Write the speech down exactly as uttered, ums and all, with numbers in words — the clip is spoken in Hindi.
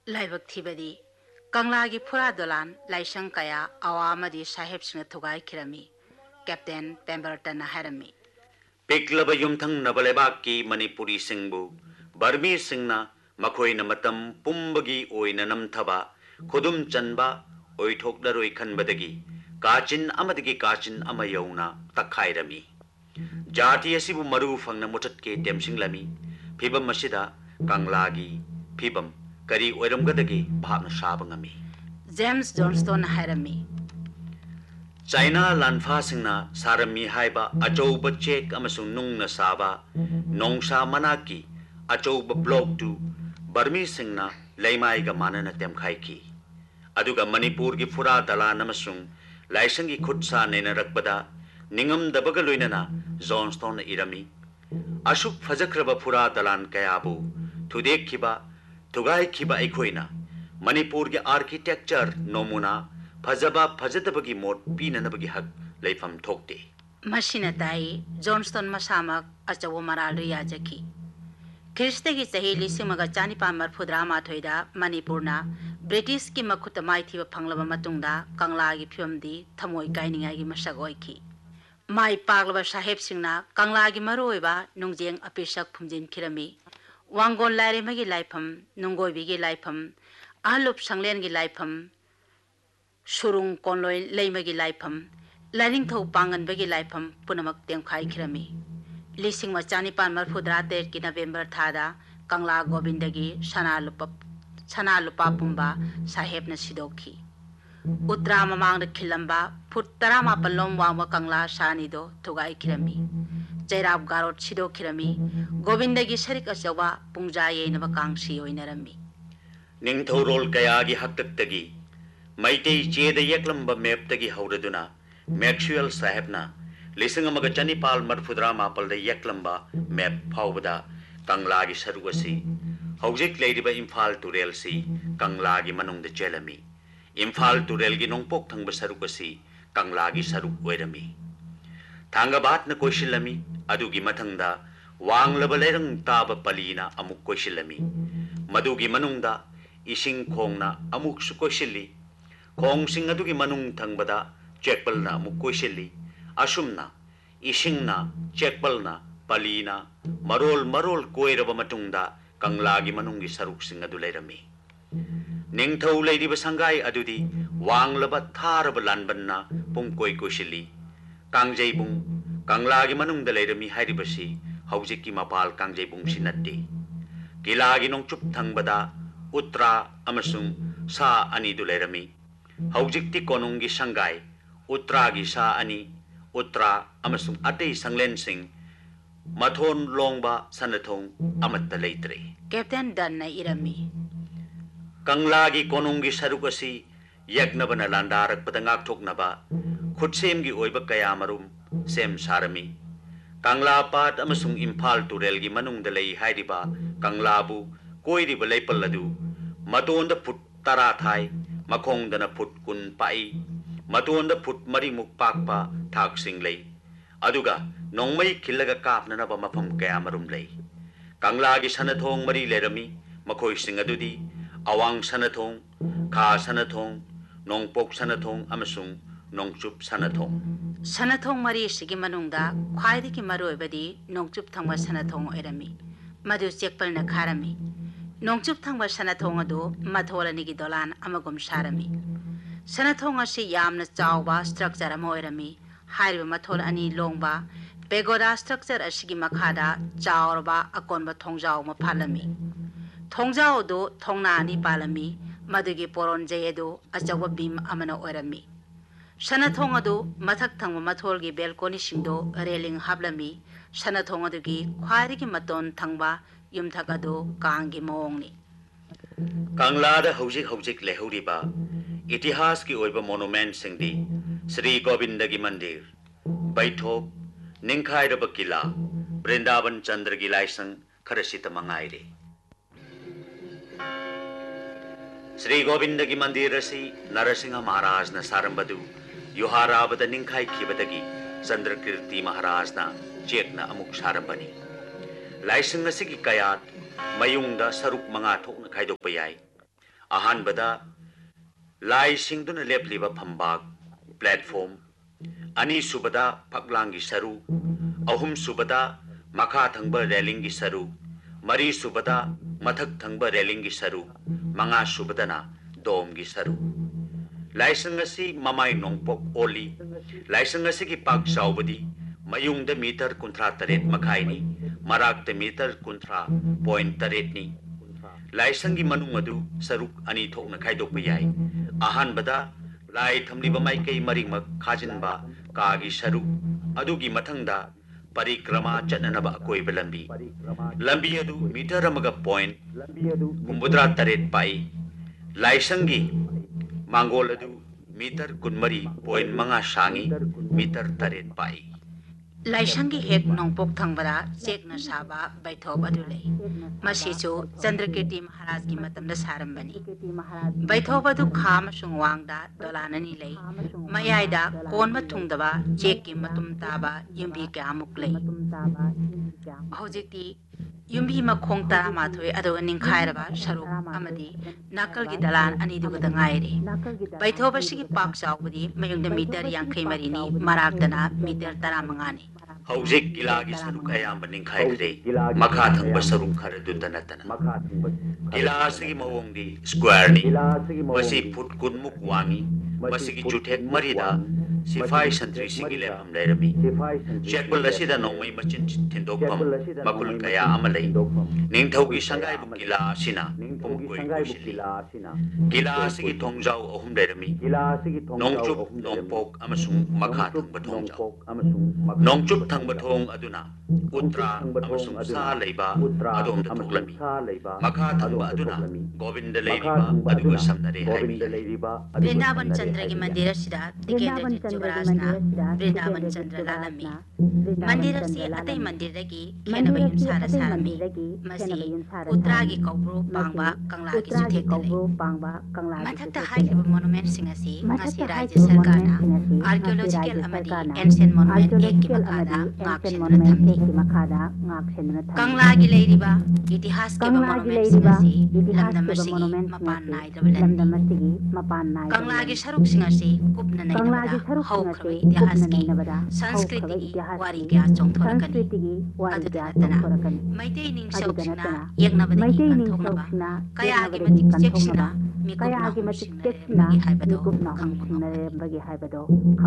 लाइबक थीबदी कंगलागी फुरा दोलान लाइसंग कया अवामदी साहेब सिंह थुगाई खिरमी कैप्टन पेम्बरटन हारमी पेक्लब युमथंग नबलेबाग की मणिपुरी सिंहबु बर्मी सिंहना मखोइन मतम पुंबगी ओइन नमथबा खुदुम चनबा ओइथोकदरोइ खनबदगी काचिन अमदगी काचिन अम यौना तखाइरमी जाति असिबु मरु फंगना मुचतके टेमसिंगलमी फिबम मसिदा कंगलागी फिबम करी ओइरमगदगी भावना साबंगमी जेम्स जॉनस्टन हारमी चाइना लानफा सिंगना सारमी हाइबा अचौब चेक अमसुंग नुंगना साबा नोंसा मनाकी अचौब ब्लॉक टू बर्मी सिंगना लेमाइगा मानना तेमखाइकी अदुगा मणिपुर की फुरा दलान अमसुंग लाइसंगी खुदसा नेनरकबदा निंगम दबगा लोइनना जॉनस्टन इरमी अशुक फजक्रब फुरा दलान कयाबु थुदेखिबा थुगाइखिबा अखोइना मणिपुर के आर्किटेक्चर नोमुना फजबा फजदबगी मोट पीननबगी हक लेफम थोकते मशीना ताई जॉनस्टन मसामक अचव मराल याजकी ख्रिस्त की सही लिसिमगा चानिपा मरफुद्रा माथोइदा मणिपुरना ब्रिटिश की मखुत माइथीब फंगलब मतुंगदा कंगलागी फिल्मदी थमोय काइनिंगागी मसक ओइखी माइ पागलब साहेब सिंगना कंगलागी मरोइबा नुंगजेंग अपिसक फुमजिन खिरमी वांगोन लाइरेमगी लाइफम नुंगोइबिगी लाइफम आहलुप संगलेनगी लाइफम सुरुंग कोनलोय लेमगी लाइफम लाइरिंगथौ पांगनबगी लाइफम पुनमक तेमखाइ खिरमी लिसिंग मचानिपान मरफुद्रा तेर की नवेंबर थादा कंगला गोविंदगी सनालुप सनालुपा पुंबा साहेब न सिदोखी उत्तरा ममांग खिलंबा फुट तरा मापन लोम वांग कंगला सानिदो थुगाई खिरमी जयराब गारोट सिदो खिरमी गोविंदगी सरिक अचवा पुंजा येनब कांगसी ओइनरमी निंगथौरोल कयागी हक्तक्तगी मैतै चेद यक्लंब मेपतगी हौरदुना मैक्सवेल साहेबना लिसिंग अमग चनिपाल मरफुद्रा मापल यक्लंबा मैप फाउबदा कंगलागी सरुगसी हौजिक लेरिबा इम्फाल तुरेलसी कंगलागी मनुंग चेलमी इम्फाल तुरेलगी नोंपोक थंग सरुगसी कंगलागी सरुक ओइरमी थांगबात न कोशिलमी अदुगी मथंगदा वांगलब लेरंग ताब पलीना अमुक कोशिलमी मदुगी मनुंगदा इसिंग खोंगना अमुक सुकोशिली खोंग सिंग अदुगी मनुंग थंगबदा चेकपलना अमुक कोशिली असुमना इसिंगना चेकपलना पलीना मरोल मरोल कोइरब मतुंगदा कंगलागी मनुंगी सरुक सिंग अदु लेरमी निंगथौ लेरिब संगाई अदुदी वांगलब थारब लानबन्ना पुंकोई कोशिली कांगजेबुंग कंगलागी मनुंगदा लेरमी हाइरिबसी हौजिकी मपाल कांगजेबुंग सिनत्ते किलागी नोंचुप थंगबदा उत्तरा अमसुंग सा अनि दु लेरमी हौजिकती कोनुंगी संगाई उत्तरागी सा अनि उत्तरा अमसुंग अतै संगलेन सिंह मथोन लोंगबा सनथोंग अमत्त लेत्रे कैप्टन डन न इरमी कंगलागी कोनुंगी सरुकसी यज्ञबन लांदारक पदंगाक ठोकनबा खुदसेमगी ओइबा कयामरुम सेम सारमी कंगला पाट अमसुंग इम्फाल तुरेलगी मनुंगदा लई हाइरिबा कंगलाबु कोइरिबा लेपल्लदु मतोंद फुट तरा थाई मखोंदना फुट कुन पाई मतोंद फुट मरी मुक पाकपा थाकसिंग लई अदुगा नोंमई खिल्लगा कापननबा मफम कयामरुम लई कंगलागी सनथोंग मरी लेरमी मखोई सिंग अदुदी अवांग सनथोंग खा सनथोंग नोंपोक सनथोंग अमसुंग नोंचुप सनथोंग सनथोंग मरी सिगी मनुंगदा ख्वाइदगी मरोइबदी नोंचुप थंगबा सनथोंग ओइरमी मधु चेकपलना खारमी नोंचुप थंगबा सनथोंग अदु मथोलनिगी दोलान अमगुम सारमी सनथोंग असि यामना चावबा स्ट्रक्चर अम ओइरमी हाइरिबा मथोल अनि लोंगबा पेगोडा स्ट्रक्चर असिगी मखादा चावरबा अकोनबा थोंजाव म फालमी थोंजाव दो थोंना अनि पालमी मदुगी पोरोन जयदो अचव बीम अमना ओइरमी सनथोंग अदु मथक थंगबा मथोलगी बेलकोनी सिंगदो रेलिंग हाबलमी सनथोंग अदुगी ख्वाइदगी मतोन थंगबा युमथक अदु कांगी मोंगनी कंगलादा हौजिक हौजिक लेहौरिबा इतिहास की ओइबा मोनुमेंट सिंगदी श्री गोविंदगी मंदिर बैठोक निंखाइरब किला वृंदावन चंद्र की लाइसंग खरसित मंगाइरे श्री गोविंदगी मंदिर असी नरसिंह महाराज न सारंबदु युहाराबद निंखाइ खिबदगी चंद्रकीर्ति महाराज न चेकना अमुक सारंबनी लाइसंग असी की कयात मयुंगदा सरुक मंगा थोकना खाइदोकपा याय अहानबदा लाई सिंगदुन लेपलिबा फंबाग प्लेटफॉर्म अनि सुबदा फकलांगी सरू अहुम सुबदा मखा थंगबा रेलिंग की सरू मरी सुबदा मथक थंगबा रेलिंग की सरू मंगा सुबदना दोम की सरू लाइसंग असि ममाई नोंगपोक ओली लाइसंग असि की पाक चावबदी मयुंग metre कुंथ्रा Taret मखाइनी Merak metre कुंथ्रा point तरेतनी लाइसंग की मनुंग अदु सरुक अनि थोकना खाइदोकबा याय अहानबदा लाई थमलिबा माइकई मरिंगमक खाजिनबा कागी सरुक अदुगी मथंगदा परिक्रमा चटनबा अकोइबा लंबी लंबी अदु मीटर अमगा पॉइंट हुम्बुद्रा तरेत पाई लाइसंगी मांगोल अदु मीटर कुनमरी पॉइंट मंगा सांगी मीटर तरेत पाई लाइसंगी हेक नोंपोक थंगबरा चेकना साबा बैठोब अदु लै मसिचो चंद्रकीर्ति महाराज की मतमदा सारंबनी बैठोब अदु खाम सुंगवांगदा दोलाननी लै मयाइदा कोनम थुंगदबा चेक की मतुम ताबा युंबी क्यामुक लै हौजिकती युंबी मखोंग तरा माथोय अदु निंखायरबा सरुक अमदी नाकल की दलान अनी दुगद ngaire बैठोब सिगी पाक चावबदी मयुंग मीटर यांखै मरिनी मराकदना मीटर तरा मंगानी हौजिक गिलागी सरुक अयाम निंखाइखरे मखा थंगबा सरुक खर दुदा नतना गिलासगी मवोंगदी स्क्वायर नि मसी फुट कुनमुक वांगी मसीगी जुठेक मरिदा सिफाई संतरी सिगी लेफम लेरमी चेकबल असिदा नोंमै मचिन थिंदोकफम मकुल कया अमलै निंगथौगी संगाई बु गिला असिना पुमकोय कुसिली गिला असिगी थोंगजाव अहुम लेरमी नोंगचुप नोंगपोक अमसुंग मखा थंगबा थोंगजाव नोंगचुप थंगबा थोंग अदुना उत्तरा अमसुंग सा लैबा अदोमदा थोगलमी मखा थंगबा अदुना गोविंद लैरिबा अदुगा समनरे हाइबी वृंदावन चंद्र की मंदिर सिदा टिकेंद्र युवराजना वृंदावन चंद्र लालमी मंदिर से अतै मंदिर दगी खेनबा युमसारा सारमी मसी उत्तरा की कौब्रो पांगबा कंगला की सुथेक लै मथक्ता हाइलिबा मोनुमेंट सिंग असि ngasi राज्य सरकारना आर्कियोलॉजिकल अमदी एंशिएंट मोनुमेंट एक की मखादा ngaksenuna thamdi कंगला की लेरिबा इतिहास के मोनुमेंट सिंग असि लमदम मसिगी मपान नाइदबा लंदी कंगला की सरुक सिंग असि कुपना नैनबदा हौख्रबा इतिहास की संस्कृति की वारी क्या चोंथोरकनी अदुदतना मैतेई निंगसौसिना यगनबदगी कंथोकनबा कयागी मतिक चेक्सिना मिकुपना हाइबदो